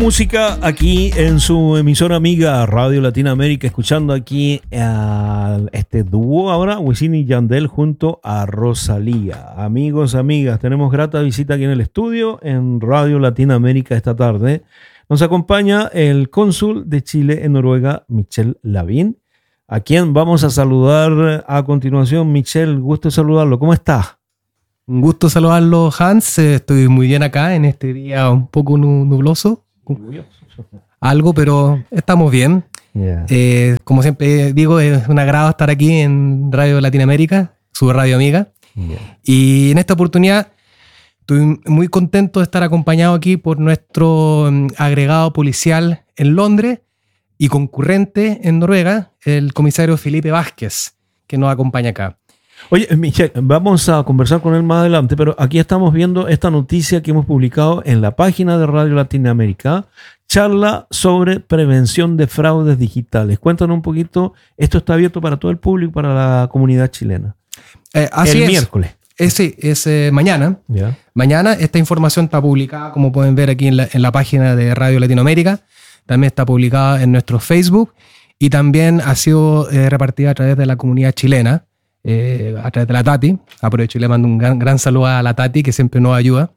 música aquí en su emisora amiga Radio Latinoamérica, escuchando aquí a este dúo ahora, Wisin y Yandel junto a Rosalía. Amigos, amigas, tenemos grata visita aquí en el estudio en Radio Latinoamérica esta tarde. Nos acompaña el cónsul de Chile en Noruega, Michel Lavín, a quien vamos a saludar a continuación. Michel, gusto de saludarlo. ¿Cómo estás? Un gusto saludarlo, Hans. Estoy muy bien acá en este día un poco nubloso. Algo, pero estamos bien. Yeah. Como siempre digo, es un agrado estar aquí en Radio Latinoamérica, su radio amiga. Yeah. Y en esta oportunidad estoy muy contento de estar acompañado aquí por nuestro agregado policial en Londres y concurrente en Noruega, el comisario Felipe Vázquez, que nos acompaña acá. Oye, Michel, vamos a conversar con él más adelante, pero aquí estamos viendo esta noticia que hemos publicado en la página de Radio Latinoamérica, charla sobre prevención de fraudes digitales. Cuéntanos un poquito, esto está abierto para todo el público, para la comunidad chilena. Así el miércoles. Sí, es mañana. Yeah. Mañana esta información está publicada, como pueden ver aquí en la página de Radio Latinoamérica. También está publicada en nuestro Facebook y también ha sido repartida a través de la comunidad chilena. A través de la Tati. Aprovecho y le mando un gran saludo a la Tati, que siempre nos ayuda.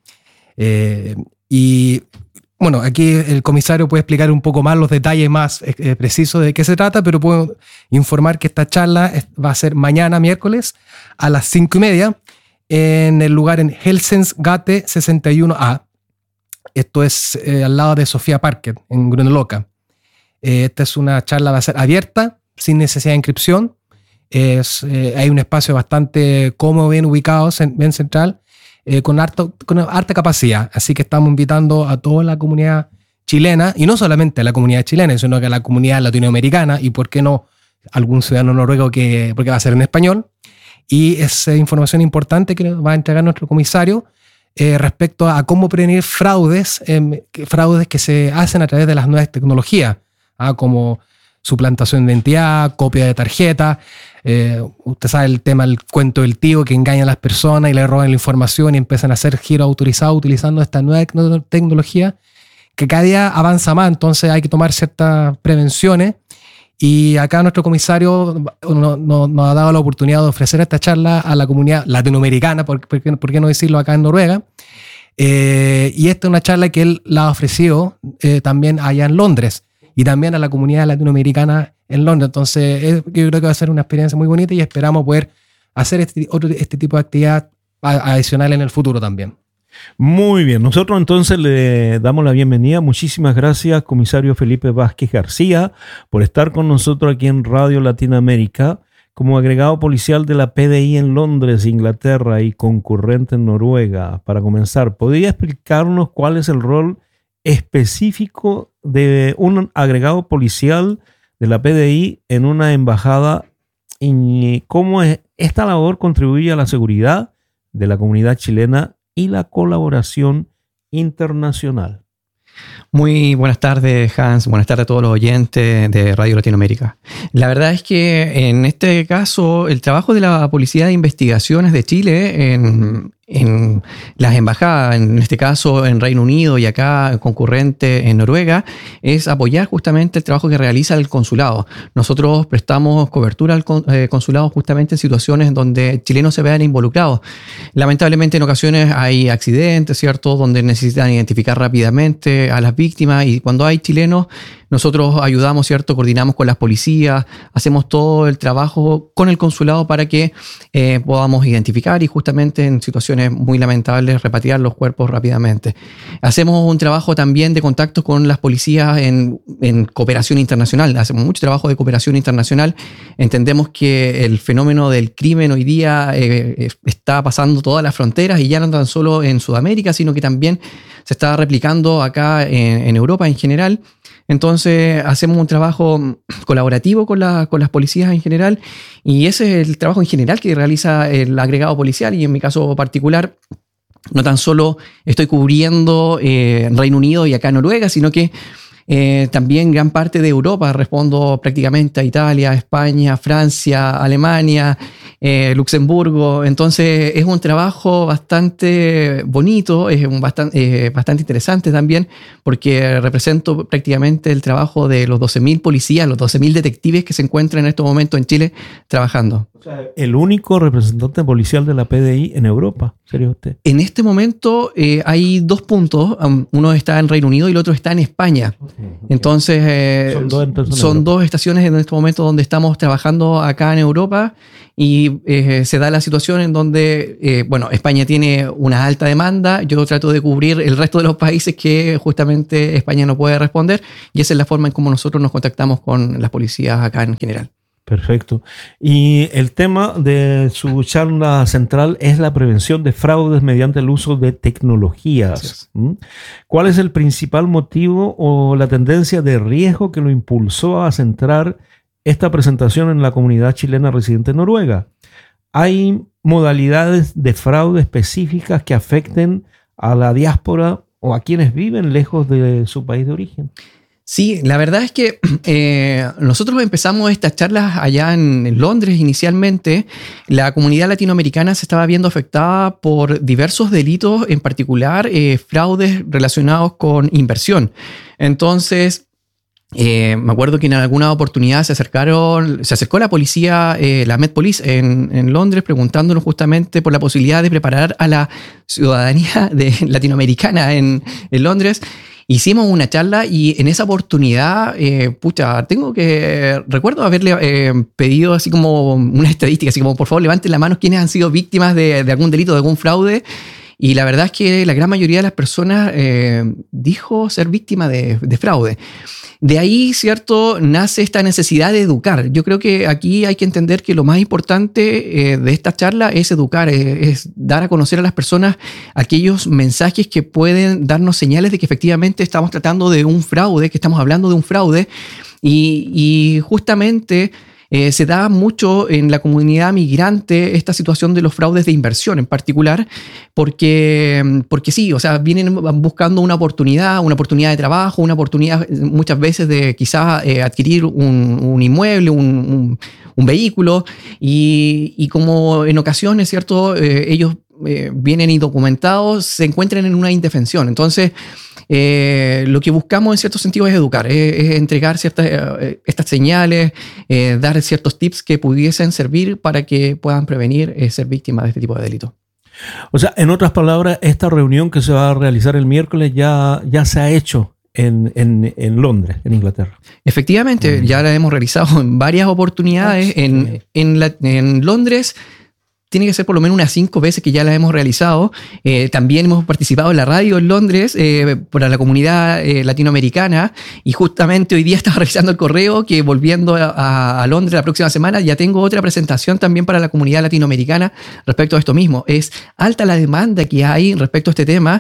Y bueno, aquí el comisario puede explicar un poco más los detalles más precisos de qué se trata, pero puedo informar que esta charla va a ser mañana, miércoles, a las 5:30, en el lugar en Helsensgate 61A. Esto es al lado de Sofía Parker, en Grünerløkka. Esta es una charla, va a ser abierta, sin necesidad de inscripción. Hay un espacio bastante cómodo, bien ubicado, bien central, con harta capacidad. Así que estamos invitando a toda la comunidad chilena, y no solamente a la comunidad chilena, sino que a la comunidad latinoamericana, y por qué no algún ciudadano noruego, porque va a ser en español. Y es información importante que nos va a entregar nuestro comisario respecto a cómo prevenir fraudes que se hacen a través de las nuevas tecnologías, como suplantación de identidad, copia de tarjeta. Usted sabe el tema, el cuento del tío que engaña a las personas y le roban la información y empiezan a hacer giros autorizados utilizando esta nueva tecnología que cada día avanza más. Entonces hay que tomar ciertas prevenciones, y acá nuestro comisario nos ha dado la oportunidad de ofrecer esta charla a la comunidad latinoamericana, ¿por qué no decirlo acá en Noruega? Y esta es una charla que él la ha ofrecido también allá en Londres, y también a la comunidad latinoamericana en Londres. Entonces, yo creo que va a ser una experiencia muy bonita, y esperamos poder hacer este tipo de actividad adicional en el futuro también. Muy bien, nosotros entonces le damos la bienvenida. Muchísimas gracias, comisario Felipe Vázquez García, por estar con nosotros aquí en Radio Latinoamérica como agregado policial de la PDI en Londres, Inglaterra, y concurrente en Noruega. Para comenzar, ¿podría explicarnos cuál es el rol específico de un agregado policial de la PDI en una embajada, y cómo esta labor contribuye a la seguridad de la comunidad chilena y la colaboración internacional? Muy buenas tardes, Hans. Buenas tardes a todos los oyentes de Radio Latinoamérica. La verdad es que en este caso el trabajo de la Policía de Investigaciones de Chile en las embajadas, en este caso en Reino Unido y acá concurrente en Noruega, es apoyar justamente el trabajo que realiza el consulado. Nosotros prestamos cobertura al consulado justamente en situaciones en donde chilenos se vean involucrados. Lamentablemente en ocasiones hay accidentes, ¿cierto?, donde necesitan identificar rápidamente a las víctimas, y cuando hay chilenos nosotros ayudamos, ¿cierto?, coordinamos con las policías, hacemos todo el trabajo con el consulado para que podamos identificar y justamente en situaciones muy lamentables repatriar los cuerpos rápidamente. Hacemos un trabajo también de contacto con las policías en cooperación internacional, hacemos mucho trabajo de cooperación internacional. Entendemos que el fenómeno del crimen hoy día está pasando todas las fronteras, y ya no tan solo en Sudamérica, sino que también se está replicando acá en Europa en general. Entonces hacemos un trabajo colaborativo con las policías en general, y ese es el trabajo en general que realiza el agregado policial. Y en mi caso particular, no tan solo estoy cubriendo Reino Unido y acá en Noruega, sino que También gran parte de Europa, respondo prácticamente a Italia, España, Francia, Alemania, Luxemburgo. Entonces es un trabajo bastante bonito, es bastante interesante también, porque represento prácticamente el trabajo de los 12.000 policías, los 12.000 detectives que se encuentran en estos momentos en Chile trabajando. O sea, el único representante policial de la PDI en Europa, ¿sería usted? En este momento hay 2 puntos, uno está en Reino Unido y el otro está en España. Entonces son dos estaciones en este momento donde estamos trabajando acá en Europa, y se da la situación en donde, España tiene una alta demanda, yo trato de cubrir el resto de los países que justamente España no puede responder, y esa es la forma en cómo nosotros nos contactamos con las policías acá en general. Perfecto. Y el tema de su charla central es la prevención de fraudes mediante el uso de tecnologías. ¿Cuál es el principal motivo o la tendencia de riesgo que lo impulsó a centrar esta presentación en la comunidad chilena residente en Noruega? ¿Hay modalidades de fraude específicas que afecten a la diáspora o a quienes viven lejos de su país de origen? Sí, la verdad es que nosotros empezamos estas charlas allá en Londres inicialmente. La comunidad latinoamericana se estaba viendo afectada por diversos delitos, en particular fraudes relacionados con inversión. Entonces, me acuerdo que en alguna oportunidad se acercó la policía, la Met Police en Londres, preguntándonos justamente por la posibilidad de preparar a la ciudadanía latinoamericana en Londres. Hicimos una charla y en esa oportunidad, recuerdo haberle pedido así como una estadística, así como por favor levanten la mano quienes han sido víctimas de algún delito, de algún fraude. Y la verdad es que la gran mayoría de las personas dijo ser víctima de fraude. De ahí, ¿cierto?, nace esta necesidad de educar. Yo creo que aquí hay que entender que lo más importante de esta charla es educar, es dar a conocer a las personas aquellos mensajes que pueden darnos señales de que efectivamente estamos tratando de un fraude, que estamos hablando de un fraude. Y justamente se da mucho en la comunidad migrante esta situación de los fraudes de inversión en particular, porque sí, o sea, vienen buscando una oportunidad de trabajo, una oportunidad muchas veces de quizás adquirir un inmueble, un vehículo, y como en ocasiones, ¿cierto?, ellos vienen indocumentados, se encuentran en una indefensión. Entonces, lo que buscamos en cierto sentido es educar, es entregar estas señales, dar ciertos tips que pudiesen servir para que puedan prevenir ser víctimas de este tipo de delitos. O sea, en otras palabras, esta reunión que se va a realizar el miércoles ya se ha hecho en Londres, en Inglaterra. Efectivamente, ya la hemos realizado en varias oportunidades. En Londres tiene que ser por lo menos unas 5 veces que ya la hemos realizado. También hemos participado en la radio en Londres para la comunidad latinoamericana, y justamente hoy día estaba revisando el correo que volviendo a Londres la próxima semana ya tengo otra presentación también para la comunidad latinoamericana respecto a esto mismo. Es alta la demanda que hay respecto a este tema.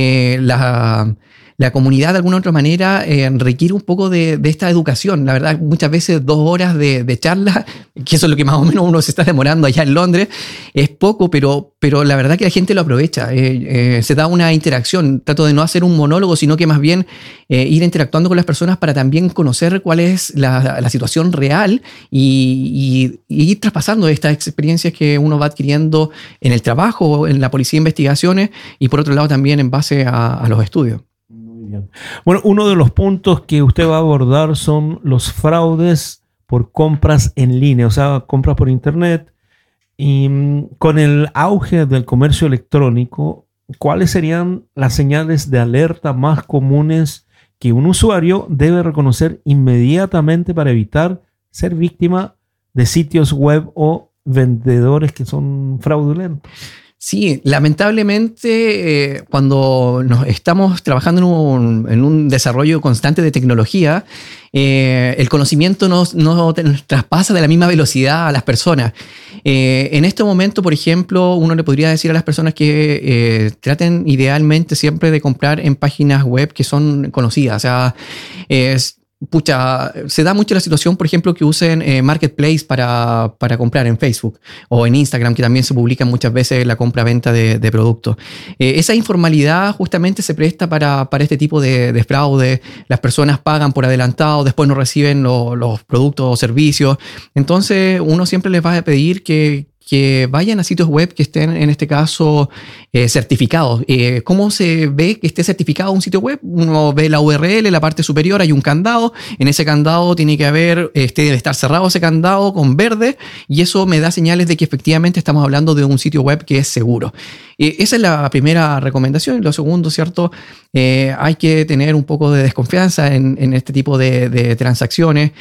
La comunidad de alguna u otra manera requiere un poco de esta educación. La verdad, muchas veces 2 horas de charla, que eso es lo que más o menos uno se está demorando allá en Londres, es poco, pero la verdad que la gente lo aprovecha. Se da una interacción. Trato de no hacer un monólogo, sino que más bien ir interactuando con las personas para también conocer cuál es la situación real y ir traspasando estas experiencias que uno va adquiriendo en el trabajo, en la policía de investigaciones, y por otro lado también en base a los estudios. Bueno, uno de los puntos que usted va a abordar son los fraudes por compras en línea, o sea, compras por internet. Y con el auge del comercio electrónico, ¿cuáles serían las señales de alerta más comunes que un usuario debe reconocer inmediatamente para evitar ser víctima de sitios web o vendedores que son fraudulentos? Sí, lamentablemente cuando nos estamos trabajando en un desarrollo constante de tecnología, el conocimiento no traspasa de la misma velocidad a las personas. En este momento, por ejemplo, uno le podría decir a las personas que traten idealmente siempre de comprar en páginas web que son conocidas. O sea, se da mucho la situación, por ejemplo, que usen Marketplace para comprar en Facebook o en Instagram, que también se publican muchas veces la compra-venta de productos. Esa informalidad justamente se presta para este tipo de fraude. Las personas pagan por adelantado, después no reciben los productos o servicios. Entonces, uno siempre les va a pedir que vayan a sitios web que estén, en este caso, certificados. ¿Cómo se ve que esté certificado un sitio web? Uno ve la URL, en la parte superior hay un candado. En ese candado tiene que haber, debe estar cerrado ese candado con verde, y eso me da señales de que efectivamente estamos hablando de un sitio web que es seguro. Esa es la primera recomendación. Y lo segundo, ¿cierto? Hay que tener un poco de desconfianza en este tipo de transacciones.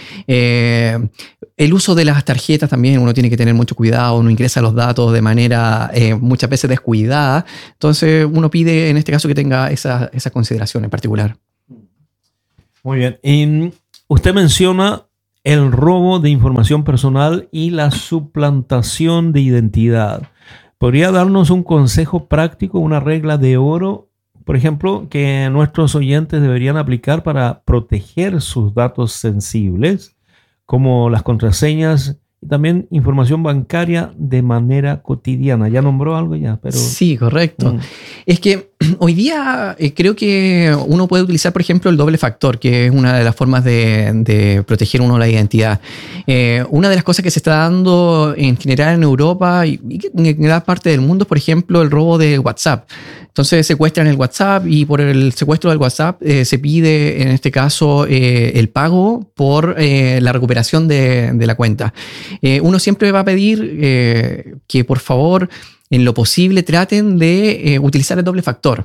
El uso de las tarjetas también, uno tiene que tener mucho cuidado, uno ingresa los datos de manera muchas veces descuidada. Entonces uno pide en este caso que tenga esa consideración en particular. Muy bien. Y usted menciona el robo de información personal y la suplantación de identidad. ¿Podría darnos un consejo práctico, una regla de oro, por ejemplo, que nuestros oyentes deberían aplicar para proteger sus datos sensibles, como las contraseñas y también información bancaria de manera cotidiana? ¿Ya nombró algo ya? Pero... Sí, correcto. Es que hoy día creo que uno puede utilizar, por ejemplo, el doble factor, que es una de las formas de proteger uno la identidad. Una de las cosas que se está dando en general en Europa y en gran parte del mundo es, por ejemplo, el robo de WhatsApp. Entonces secuestran el WhatsApp y por el secuestro del WhatsApp se pide, en este caso, el pago por la recuperación de la cuenta. Uno siempre va a pedir que, por favor, en lo posible traten de utilizar el doble factor.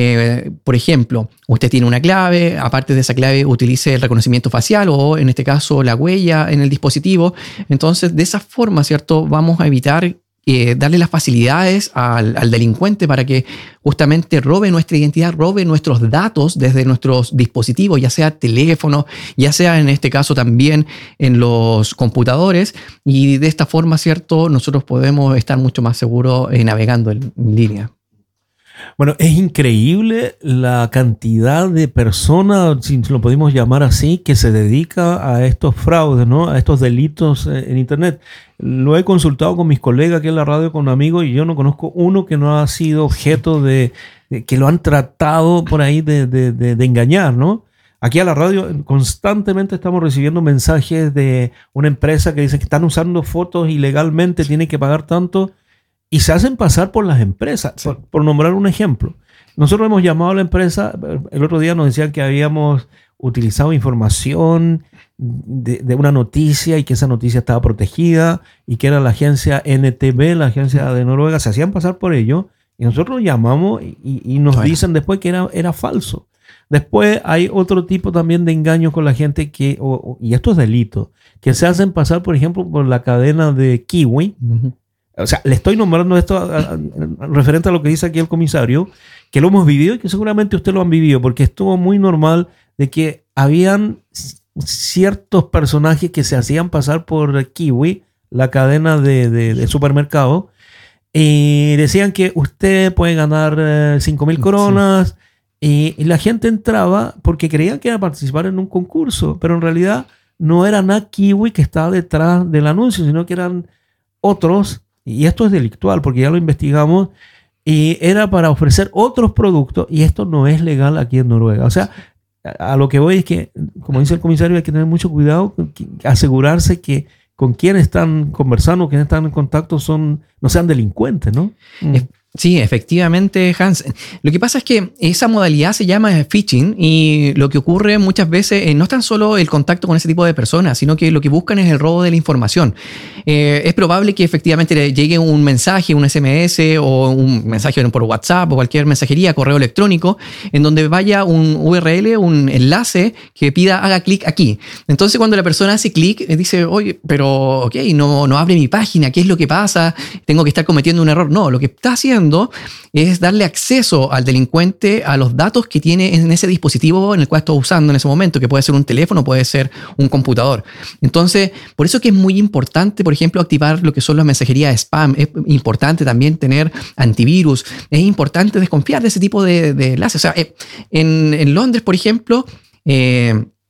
Por ejemplo, usted tiene una clave, aparte de esa clave utilice el reconocimiento facial o en este caso la huella en el dispositivo. Entonces, de esa forma, ¿cierto?, vamos a evitar darle las facilidades al delincuente para que justamente robe nuestra identidad, robe nuestros datos desde nuestros dispositivos, ya sea teléfono, ya sea en este caso también en los computadores, y de esta forma, ¿cierto?, nosotros podemos estar mucho más seguros navegando en línea. Bueno, es increíble la cantidad de personas, si lo podemos llamar así, que se dedica a estos fraudes, ¿no?, a estos delitos en Internet. Lo he consultado con mis colegas aquí en la radio, con amigos, y yo no conozco uno que no ha sido objeto de que lo han tratado por ahí de engañar, ¿no? Aquí a la radio constantemente estamos recibiendo mensajes de una empresa que dice que están usando fotos ilegalmente, tienen que pagar tanto. Y se hacen pasar por las empresas, sí. por nombrar un ejemplo. Nosotros hemos llamado a la empresa, el otro día nos decían que habíamos utilizado información de una noticia y que esa noticia estaba protegida y que era la agencia NTB, la agencia de Noruega. Se hacían pasar por ello y nosotros llamamos y nos dicen después que era falso. Después hay otro tipo también de engaños con la gente y esto es delito, que se hacen pasar, por ejemplo, por la cadena de Kiwi. Uh-huh. O sea, le estoy nombrando esto referente a lo que dice aquí el comisario, que lo hemos vivido y que seguramente usted lo han vivido, porque estuvo muy normal de que habían ciertos personajes que se hacían pasar por Kiwi, la cadena de supermercado, y decían que usted puede ganar 5,000 coronas, sí. Y la gente entraba porque creían que iba a participar en un concurso, pero en realidad no era nada Kiwi que estaba detrás del anuncio, sino que eran otros. Y esto es delictual porque ya lo investigamos y era para ofrecer otros productos y esto no es legal aquí en Noruega. O sea, a lo que voy es que, como dice el comisario, hay que tener mucho cuidado, asegurarse que con quienes están conversando, quienes están en contacto no sean delincuentes, ¿no? Sí, efectivamente, Hans. Lo que pasa es que esa modalidad se llama phishing y lo que ocurre muchas veces no es tan solo el contacto con ese tipo de personas, sino que lo que buscan es el robo de la información. Es probable que efectivamente le llegue un mensaje, un SMS o un mensaje por WhatsApp o cualquier mensajería, correo electrónico, en donde vaya un URL, un enlace que pida haga clic aquí. Entonces cuando la persona hace clic, dice, oye, pero no abre mi página, ¿qué es lo que pasa? Tengo que estar cometiendo un error. No, lo que está haciendo es darle acceso al delincuente a los datos que tiene en ese dispositivo en el cual está usando en ese momento, que puede ser un teléfono, puede ser un computador. Entonces, por eso que es muy importante, por ejemplo, activar lo que son las mensajerías spam. Es importante también tener antivirus. Es importante desconfiar de ese tipo de enlaces. O sea, en Londres, por ejemplo,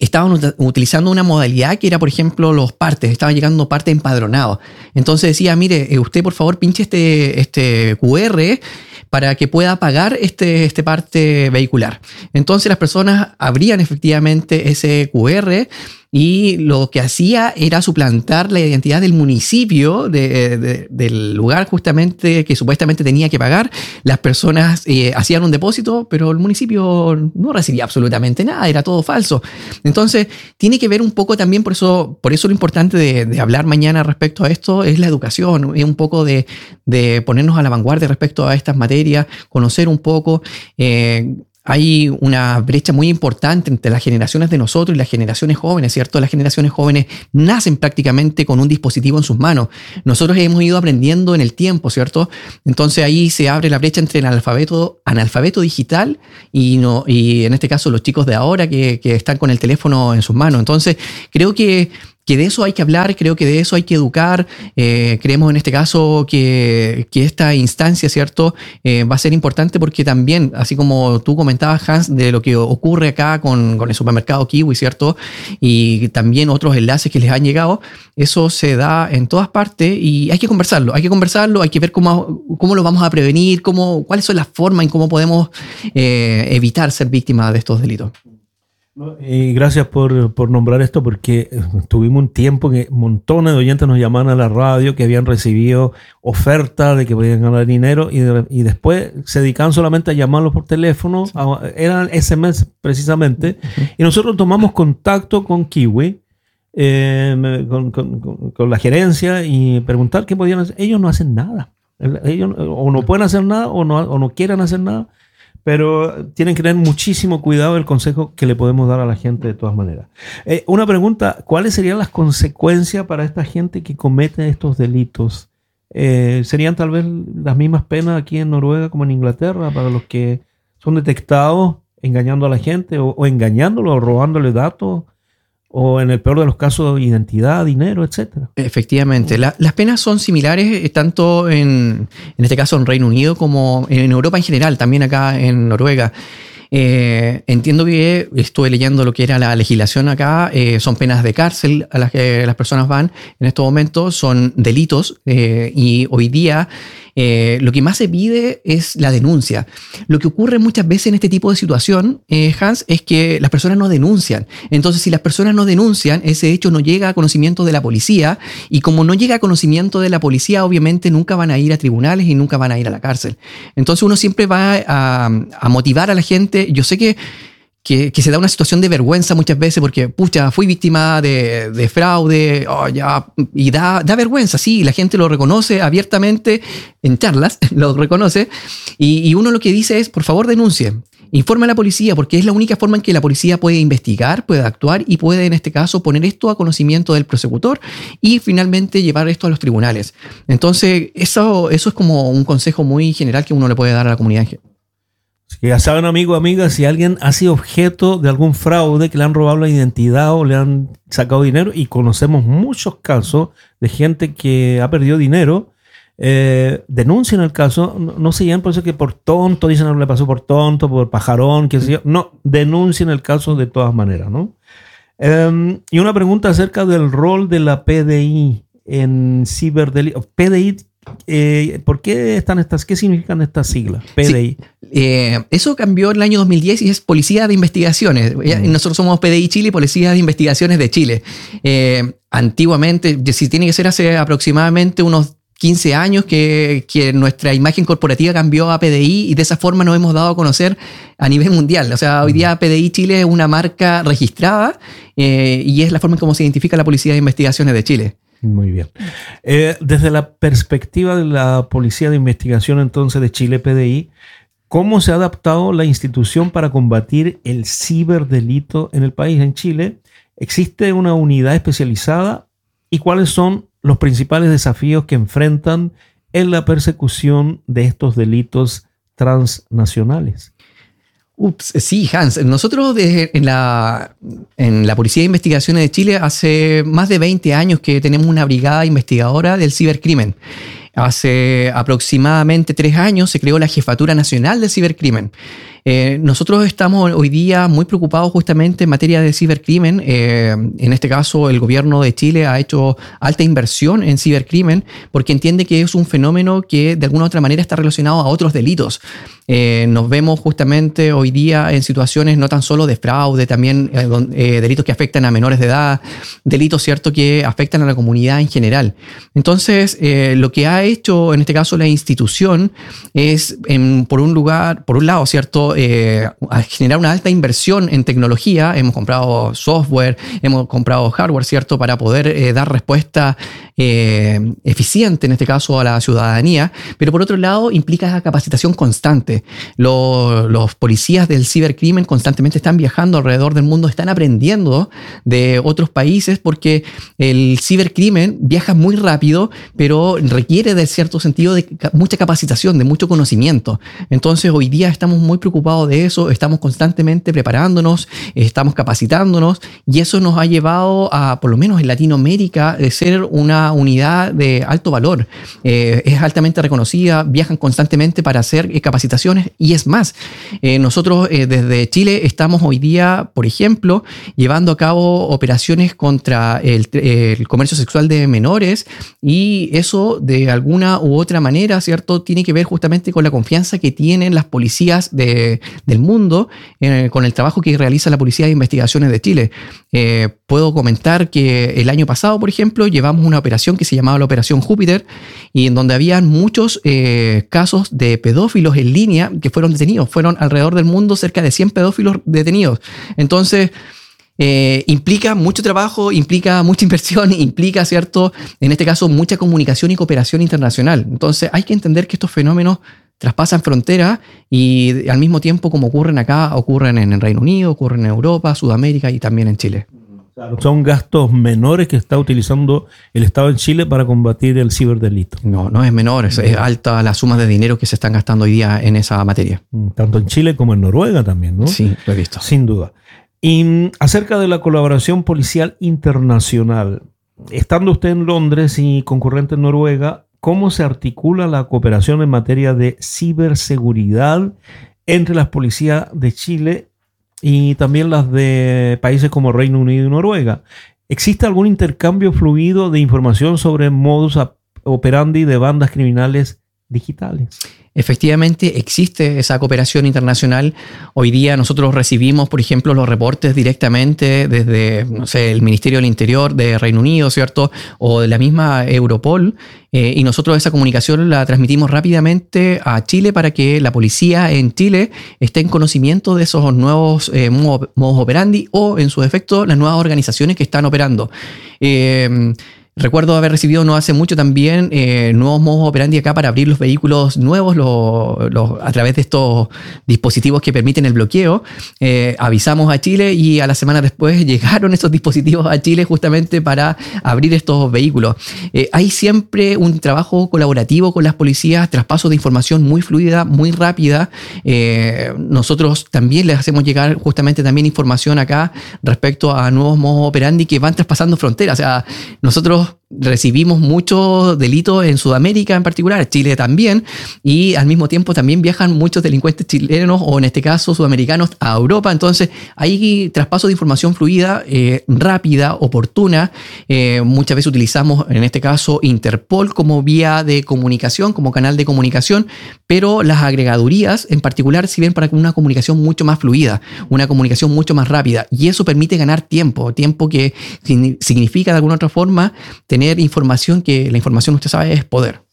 estaban utilizando una modalidad que era, por ejemplo, los partes. Estaban llegando partes empadronados. Entonces decía, mire, usted por favor pinche este QR para que pueda pagar este parte vehicular. Entonces las personas abrían efectivamente ese QR y lo que hacía era suplantar la identidad del municipio del lugar justamente que supuestamente tenía que pagar. Las personas hacían un depósito, pero el municipio no recibía absolutamente nada, era todo falso. Entonces tiene que ver un poco también, por eso lo importante de hablar mañana respecto a esto es la educación, es un poco de ponernos a la vanguardia respecto a estas materias, conocer un poco. Hay una brecha muy importante entre las generaciones de nosotros y las generaciones jóvenes, ¿cierto? Las generaciones jóvenes nacen prácticamente con un dispositivo en sus manos. Nosotros hemos ido aprendiendo en el tiempo, ¿cierto? Entonces ahí se abre la brecha entre el analfabeto digital y en este caso los chicos de ahora que están con el teléfono en sus manos. Entonces creo que de eso hay que hablar, creo que de eso hay que educar. Creemos en este caso que esta instancia, ¿cierto? Va a ser importante porque también, así como tú comentabas, Hans, de lo que ocurre acá con el supermercado Kiwi, ¿cierto? Y también otros enlaces que les han llegado, eso se da en todas partes y hay que conversarlo, hay que ver cómo lo vamos a prevenir, cuáles son las formas en cómo podemos evitar ser víctimas de estos delitos. Y gracias por nombrar esto, porque tuvimos un tiempo que montones de oyentes nos llamaban a la radio que habían recibido ofertas de que podían ganar dinero y después se dedicaban solamente a llamarlos por teléfono, eran SMS precisamente, y nosotros tomamos contacto con Kiwi, con la gerencia y preguntar qué podían hacer. Ellos no hacen nada, ellos o no pueden hacer nada o no quieren hacer nada. Pero tienen que tener muchísimo cuidado el consejo que le podemos dar a la gente de todas maneras. Una pregunta, ¿cuáles serían las consecuencias para esta gente que comete estos delitos? ¿Serían tal vez las mismas penas aquí en Noruega como en Inglaterra para los que son detectados engañando a la gente o engañándolo o robándole datos? O en el peor de los casos, identidad, dinero, etcétera. Efectivamente. Las penas son similares tanto en este caso en Reino Unido como en Europa en general, también acá en Noruega. Entiendo que estuve leyendo lo que era la legislación acá, son penas de cárcel a las que las personas van en estos momentos, son delitos y hoy día lo que más se pide es la denuncia. Lo que ocurre muchas veces en este tipo de situación, Hans, es que las personas no denuncian. Entonces, si las personas no denuncian, ese hecho no llega a conocimiento de la policía y como no llega a conocimiento de la policía, obviamente nunca van a ir a tribunales y nunca van a ir a la cárcel. Entonces, uno siempre va a motivar a la gente. Yo sé que se da una situación de vergüenza muchas veces porque, pucha, fui víctima de fraude, y da vergüenza, sí, la gente lo reconoce abiertamente en charlas, lo reconoce, y uno lo que dice es, por favor, denuncie, informe a la policía, porque es la única forma en que la policía puede investigar, puede actuar y puede, en este caso, poner esto a conocimiento del persecutor y finalmente llevar esto a los tribunales. Entonces, eso es como un consejo muy general que uno le puede dar a la comunidad. Que ya saben, amigos, amigas, si alguien ha sido objeto de algún fraude, que le han robado la identidad o le han sacado dinero, y conocemos muchos casos de gente que ha perdido dinero, denuncien el caso, no se lleven por eso que por tonto, dicen no le pasó por tonto, por pajarón, qué sé yo. No, denuncien el caso de todas maneras, ¿no? Y una pregunta acerca del rol de la PDI en ciberdelitos. PDI, ¿por qué están qué significan estas siglas? PDI. Sí, eso cambió en el año 2010 y es Policía de Investigaciones. Nosotros somos PDI Chile, Policía de Investigaciones de Chile. Antiguamente, si tiene que ser hace aproximadamente unos 15 años que nuestra imagen corporativa cambió a PDI y de esa forma nos hemos dado a conocer a nivel mundial. O sea, hoy día PDI Chile es una marca registrada y es la forma en cómo se identifica la Policía de Investigaciones de Chile. Muy bien. Desde la perspectiva de la Policía de Investigación entonces de Chile, PDI, ¿cómo se ha adaptado la institución para combatir el ciberdelito en el país? En Chile, ¿existe una unidad especializada? ¿Y cuáles son los principales desafíos que enfrentan en la persecución de estos delitos transnacionales? Sí, Hans. Nosotros en la Policía de Investigaciones de Chile hace más de 20 años que tenemos una brigada investigadora del cibercrimen. Hace aproximadamente 3 años se creó la Jefatura Nacional del Cibercrimen. Nosotros estamos hoy día muy preocupados justamente en materia de cibercrimen. En este caso, el gobierno de Chile ha hecho alta inversión en cibercrimen porque entiende que es un fenómeno que de alguna u otra manera está relacionado a otros delitos. Nos vemos justamente hoy día en situaciones no tan solo de fraude, también delitos que afectan a menores de edad, delitos, ¿cierto?, que afectan a la comunidad en general. Entonces, lo que ha hecho en este caso la institución es, por un lado, ¿cierto?, a generar una alta inversión en tecnología. Hemos comprado software, hemos comprado hardware, ¿cierto?, para poder dar respuesta eficiente, en este caso, a la ciudadanía, pero por otro lado implica capacitación constante. Los policías del cibercrimen constantemente están viajando alrededor del mundo, están aprendiendo de otros países porque el cibercrimen viaja muy rápido, pero requiere de cierto sentido de mucha capacitación, de mucho conocimiento. Entonces hoy día estamos muy preocupados de eso, estamos constantemente preparándonos, estamos capacitándonos, y eso nos ha llevado a, por lo menos en Latinoamérica, de ser una unidad de alto valor. Es altamente reconocida, viajan constantemente para hacer capacitaciones, y es más, nosotros desde Chile estamos hoy día, por ejemplo, llevando a cabo operaciones contra el comercio sexual de menores, y eso de alguna u otra manera, ¿cierto?, tiene que ver justamente con la confianza que tienen las policías del mundo con el trabajo que realiza la Policía de Investigaciones de Chile. Puedo comentar que el año pasado, por ejemplo, llevamos una operación que se llamaba la Operación Júpiter, y en donde habían muchos casos de pedófilos en línea que fueron detenidos. Fueron alrededor del mundo cerca de 100 pedófilos detenidos. Entonces, implica mucho trabajo, implica mucha inversión, implica, ¿cierto?, en este caso, mucha comunicación y cooperación internacional. Entonces, hay que entender que estos fenómenos traspasan fronteras, y al mismo tiempo, como ocurren acá, ocurren en el Reino Unido, ocurren en Europa, Sudamérica y también en Chile. Claro, son gastos menores que está utilizando el Estado en Chile para combatir el ciberdelito. No es menor, es alta las sumas de dinero que se están gastando hoy día en esa materia. Tanto en Chile como en Noruega también, ¿no? Sí, lo he visto. Sin duda. Y acerca de la colaboración policial internacional, estando usted en Londres y concurrente en Noruega, ¿cómo se articula la cooperación en materia de ciberseguridad entre las policías de Chile y también las de países como Reino Unido y Noruega? ¿Existe algún intercambio fluido de información sobre modus operandi de bandas criminales digitales? Efectivamente, existe esa cooperación internacional. Hoy día nosotros recibimos, por ejemplo, los reportes directamente desde, no sé, el Ministerio del Interior de Reino Unido, ¿cierto?, o de la misma Europol, y nosotros esa comunicación la transmitimos rápidamente a Chile para que la policía en Chile esté en conocimiento de esos nuevos modos operandi, o, en su defecto, las nuevas organizaciones que están operando. Recuerdo haber recibido no hace mucho también nuevos modos operandi acá para abrir los vehículos nuevos a través de estos dispositivos que permiten el bloqueo. Avisamos a Chile, y a la semana después llegaron estos dispositivos a Chile justamente para abrir estos vehículos. Hay siempre un trabajo colaborativo con las policías, traspaso de información muy fluida, muy rápida. Nosotros también les hacemos llegar justamente también información acá respecto a nuevos modos operandi que van traspasando fronteras. O sea, nosotros recibimos muchos delitos en Sudamérica en particular, Chile también, y al mismo tiempo también viajan muchos delincuentes chilenos, o en este caso sudamericanos, a Europa. Entonces hay traspaso de información fluida, rápida, oportuna. Muchas veces utilizamos en este caso Interpol como vía de comunicación, como canal de comunicación, pero las agregadurías en particular sirven para una comunicación mucho más fluida, una comunicación mucho más rápida, y eso permite ganar tiempo que significa de alguna otra forma tener información, que la información, usted sabe, es poder.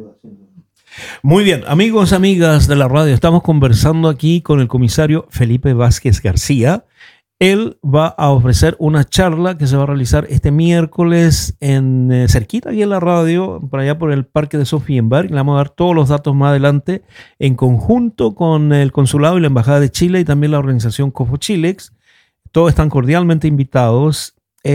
Muy bien, amigos, amigas de la radio, estamos conversando aquí con el comisario Felipe Vázquez García. Él va a ofrecer una charla que se va a realizar este miércoles cerquita aquí en la radio, por allá por el Parque de Sofienberg. Le vamos a dar todos los datos más adelante, en conjunto con el Consulado y la Embajada de Chile y también la organización COFOCHILEX. Todos están cordialmente invitados.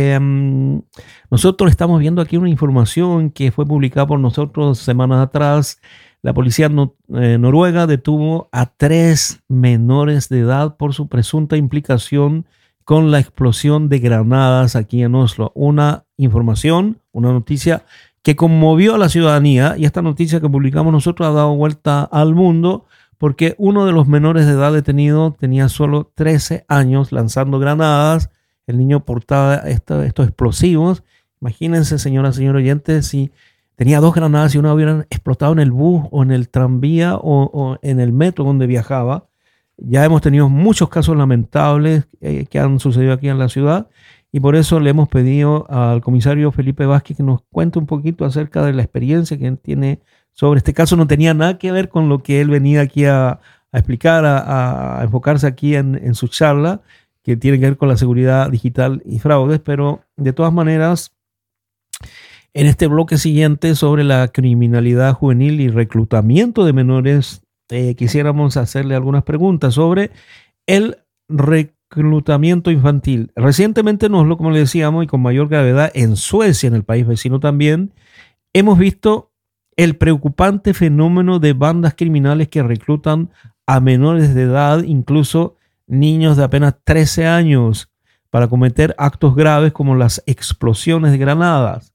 Nosotros estamos viendo aquí una información que fue publicada por nosotros semanas atrás. La policía noruega detuvo a 3 menores de edad por su presunta implicación con la explosión de granadas aquí en Oslo. Una información, una noticia que conmovió a la ciudadanía, y esta noticia que publicamos nosotros ha dado vuelta al mundo porque uno de los menores de edad detenido tenía solo 13 años lanzando granadas. El niño portaba estos explosivos. Imagínense, señor oyente, si tenía 2 granadas y una hubieran explotado en el bus o en el tranvía o en el metro donde viajaba. Ya hemos tenido muchos casos lamentables que han sucedido aquí en la ciudad, y por eso le hemos pedido al comisario Felipe Vázquez que nos cuente un poquito acerca de la experiencia que él tiene sobre este caso. No tenía nada que ver con lo que él venía aquí a explicar, a enfocarse aquí en su charla, que tiene que ver con la seguridad digital y fraudes, pero de todas maneras, en este bloque siguiente sobre la criminalidad juvenil y reclutamiento de menores, quisiéramos hacerle algunas preguntas sobre el reclutamiento infantil. Recientemente, como le decíamos, y con mayor gravedad en Suecia, en el país vecino también, hemos visto el preocupante fenómeno de bandas criminales que reclutan a menores de edad, incluso niños de apenas 13 años, para cometer actos graves como las explosiones de granadas.